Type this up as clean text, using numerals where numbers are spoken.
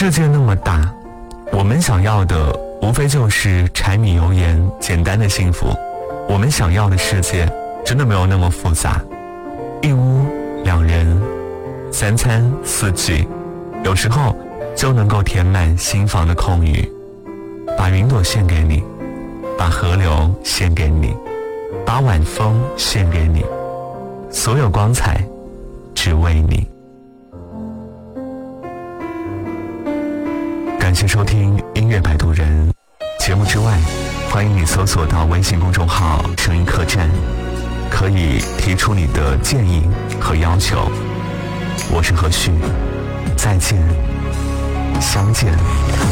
世界那么大，我们想要的无非就是柴米油盐简单的幸福。我们想要的世界真的没有那么复杂，一屋两人，3餐4季，有时候就能够填满心房的空余。把云朵献给你，把河流献给你，把晚风献给你，所有光彩只为你。感谢收听音乐摆渡人。节目之外，欢迎你搜索到微信公众号声音客栈，可以提出你的建议和要求。我是何旭，再见，相见。